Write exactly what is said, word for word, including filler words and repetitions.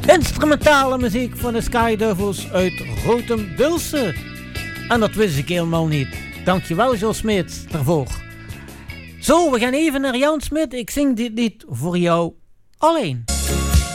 Instrumentale muziek van de Sky Devils uit Rotem-Bilse. En dat wist ik helemaal niet. Dankjewel, Jos Smit, daarvoor. Zo, we gaan even naar Jan Smit. Ik zing dit lied voor jou alleen.